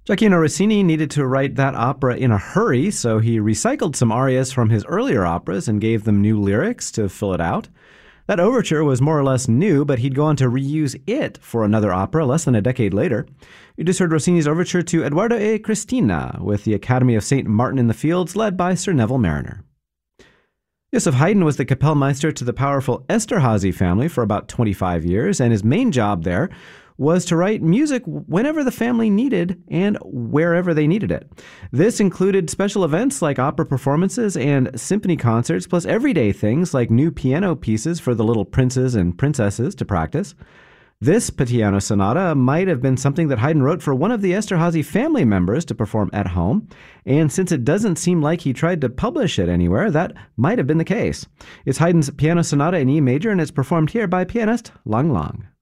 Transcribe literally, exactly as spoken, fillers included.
Gioacchino Rossini needed to write that opera in a hurry, so he recycled some arias from his earlier operas and gave them new lyrics to fill it out. That overture was more or less new, but he'd go on to reuse it for another opera less than a decade later. You just heard Rossini's overture to Edoardo e Cristina, with the Academy of Saint Martin in the Fields, led by Sir Neville Marriner. Joseph Haydn was the Kapellmeister to the powerful Esterházy family for about twenty-five years, and his main job there was to write music whenever the family needed and wherever they needed it. This included special events like opera performances and symphony concerts, plus everyday things like new piano pieces for the little princes and princesses to practice. This piano sonata might have been something that Haydn wrote for one of the Esterházy family members to perform at home, and since it doesn't seem like he tried to publish it anywhere, that might have been the case. It's Haydn's Piano Sonata in E major, and it's performed here by pianist Lang Lang.